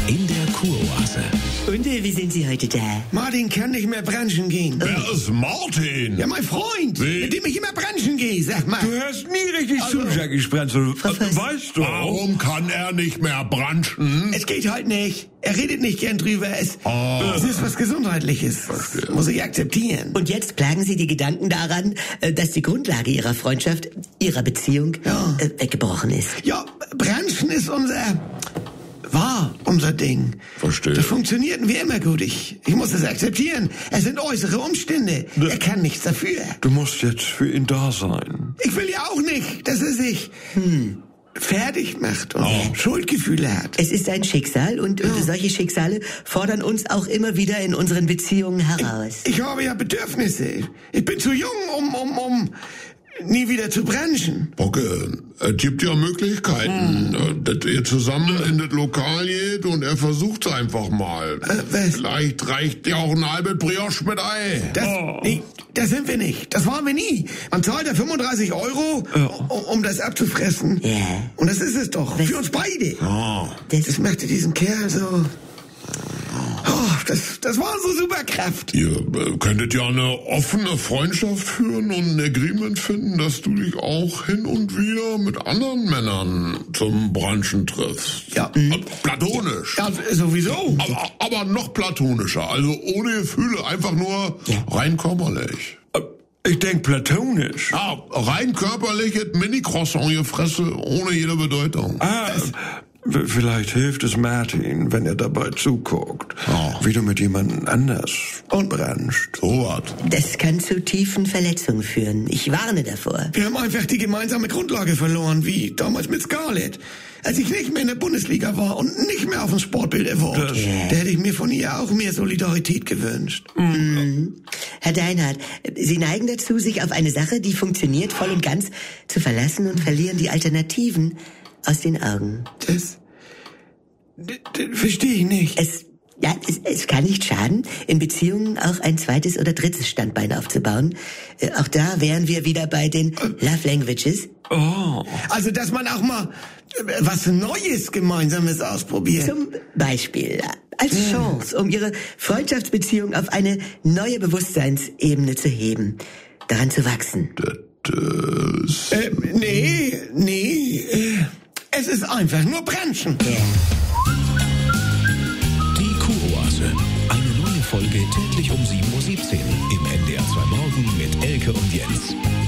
in der Kuroase. Und wie sind Sie heute da? Martin kann nicht mehr branchen gehen. Wer ist Martin? Ja, mein Freund, Wie? mit dem ich immer branchen gehe, sag mal. Du hörst nie richtig zu, Jackie Sprenzel. Weißt du? Warum kann er nicht mehr branchen? Es geht halt nicht. Er redet nicht gern drüber. Es ist was Gesundheitliches. Das muss ich akzeptieren. Und jetzt plagen Sie die Gedanken daran, dass die Grundlage Ihrer Freundschaft, Ihrer Beziehung weggebrochen ist. Ja, branchen ist unser Ding. Verstehe. Das funktioniert wie immer gut. Ich muss es akzeptieren. Es sind äußere Umstände. Er kann nichts dafür. Du musst jetzt für ihn da sein. Ich will ja auch nicht, dass er sich fertig macht und Schuldgefühle hat. Es ist ein Schicksal und solche Schicksale fordern uns auch immer wieder in unseren Beziehungen heraus. Ich habe ja Bedürfnisse. Ich bin zu jung, um nie wieder zu branchen. Bocke, es gibt ja Möglichkeiten, dass ihr zusammen in das Lokal geht und er versucht's einfach mal. Was? Vielleicht reicht ja auch ein halbes Brioche mit Ei. Das sind wir nicht. Das waren wir nie. Man zahlt ja 35 €, um das abzufressen. Ja. Und das ist es doch. Für uns beide. Das machte diesen Kerl so... Oh, das war unsere Superkraft. Ihr könntet ja eine offene Freundschaft führen und ein Agreement finden, dass du dich auch hin und wieder mit anderen Männern zum Branchen triffst. Ja. Platonisch. Ja, sowieso. Aber noch platonischer. Also ohne Gefühle, einfach nur rein körperlich. Ich denk platonisch. Ja, rein körperliches Mini-Croissant gefressen, ohne jede Bedeutung. Vielleicht hilft es Martin, wenn er dabei zuguckt, wie du mit jemandem anders und branchst. So was. Das kann zu tiefen Verletzungen führen. Ich warne davor. Wir haben einfach die gemeinsame Grundlage verloren, wie damals mit Scarlett. Als ich nicht mehr in der Bundesliga war und nicht mehr auf dem Sportbild wurde, da hätte ich mir von ihr auch mehr Solidarität gewünscht. Herr Deinhardt, Sie neigen dazu, sich auf eine Sache, die funktioniert, voll und ganz zu verlassen und verlieren die Alternativen aus den Augen. Das verstehe ich nicht. Es kann nicht schaden, in Beziehungen auch ein zweites oder drittes Standbein aufzubauen. Auch da wären wir wieder bei den Love Languages. Also, dass man auch mal was Neues Gemeinsames ausprobiert. Zum Beispiel als Chance, um Ihre Freundschaftsbeziehung auf eine neue Bewusstseinsebene zu heben, daran zu wachsen. Es ist einfach nur branchen. Die Kuroase. Eine neue Folge täglich um 7:17 Uhr im NDR 2 Morgen mit Elke und Jens.